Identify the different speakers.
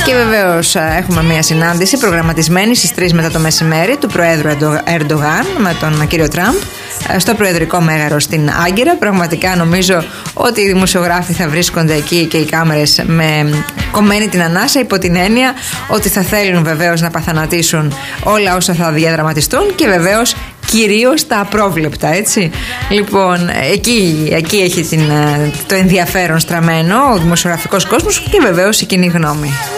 Speaker 1: Και βεβαίως έχουμε μια συνάντηση προγραμματισμένη στις 3 μετά το μεσημέρι του Προέδρου Ερντογάν με τον κύριο Τραμπ στο Προεδρικό Μέγαρο στην Άγκυρα. Πραγματικά νομίζω ότι οι δημοσιογράφοι θα βρίσκονται εκεί και οι κάμερες με κομμένη την ανάσα, υπό την έννοια ότι θα θέλουν βεβαίως να παθανατήσουν όλα όσα θα διαδραματιστούν και βεβαίως κυρίως τα απρόβλεπτα, έτσι. Λοιπόν, εκεί έχει το ενδιαφέρον στραμμένο ο δημοσιογραφικός κόσμος και βεβαίως η κοινή γνώμη.